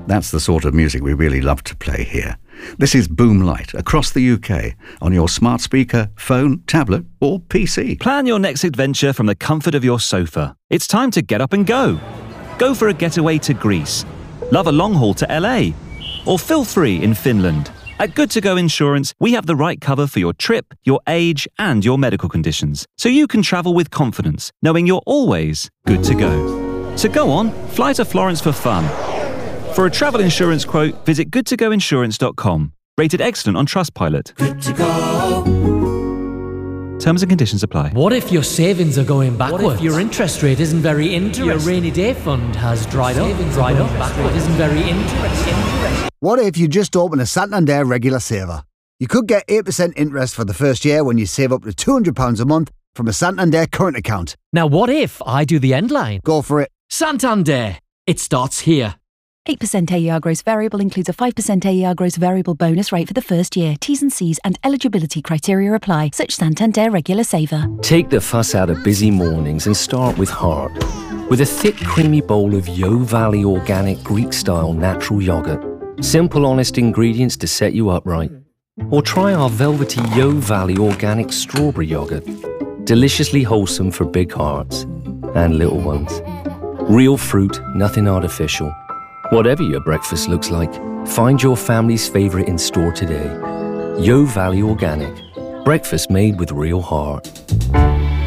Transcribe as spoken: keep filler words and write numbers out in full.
That's the sort of music we really love to play here. This is Boomlight across the U K on your smart speaker, phone, tablet or P C. Plan your next adventure from the comfort of your sofa. It's time to get up and go. Go for a getaway to Greece. Love a long haul to L A. Or feel free in Finland. At Good To Go Insurance, we have the right cover for your trip, your age and your medical conditions, so you can travel with confidence, knowing you're always good to go. So go on, fly to Florence for fun. For a travel insurance quote, visit good to go insurance dot com. Rated excellent on Trustpilot. Good to go. Terms and conditions apply. What if your savings are going backwards? What if your interest rate isn't very interesting? Your rainy day fund has dried up, dried up, backward isn't very interesting. What if you just open a Santander regular saver? You could get eight percent interest for the first year when you save up to two hundred pounds a month from a Santander current account. Now what if I do the end line? Go for it. Santander. It starts here. eight percent A E R gross variable includes a five percent A E R gross variable bonus rate for the first year. T's and C's and eligibility criteria apply. Such Santander regular saver. Take the fuss out of busy mornings and start with heart. With a thick, creamy bowl of Yo Valley organic Greek-style natural yogurt. Simple, honest ingredients to set you up right. Or try our velvety Yo Valley organic strawberry yogurt. Deliciously wholesome for big hearts and little ones. Real fruit, nothing artificial. Whatever your breakfast looks like, find your family's favourite in store today. Yo Valley Organic. Breakfast made with real heart.